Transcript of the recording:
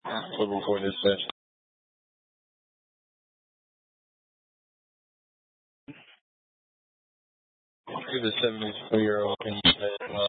Looking for dispatch. Give the 74-year-old, can you say